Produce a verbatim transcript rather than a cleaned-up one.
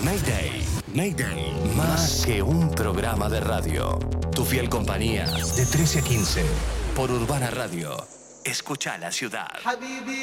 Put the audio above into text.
Mayday, Mayday, más que un programa de radio. Tu fiel compañía, de trece a quince, por Urbana Radio. Escucha la ciudad.